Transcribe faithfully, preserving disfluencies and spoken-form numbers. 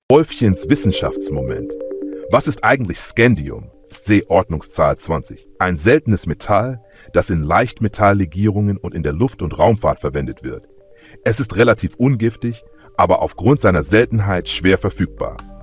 Wolfchens Wissenschaftsmoment. Was ist eigentlich Scandium? C-Ordnungszahl zwanzig. Ein seltenes Metall, das in Leichtmetalllegierungen und in der Luft- und Raumfahrt verwendet wird. Es ist relativ ungiftig, aber aufgrund seiner Seltenheit schwer verfügbar.